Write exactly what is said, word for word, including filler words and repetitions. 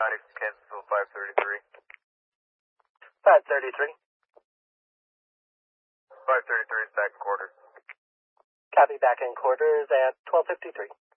Kansasville five thirty-three. five thirty-three. five thirty-three is back in quarters. Copy, back in quarters at twelve fifty-three.